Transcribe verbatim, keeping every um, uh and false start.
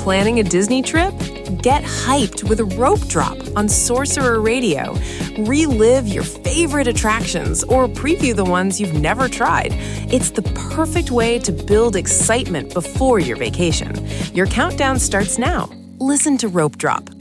Planning a Disney trip? Get hyped with a Rope Drop on Sorcerer Radio. Relive your favorite attractions or preview the ones you've never tried. It's the perfect way to build excitement before your vacation. Your countdown starts now. Listen to Rope Drop,